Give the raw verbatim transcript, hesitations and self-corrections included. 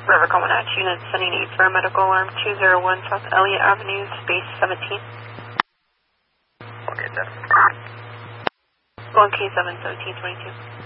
River Comanche unit sending aid for a medical alarm two zero one South Elliott Avenue, space seventeen. Okay, then. Going K seven, seventeen twenty-two.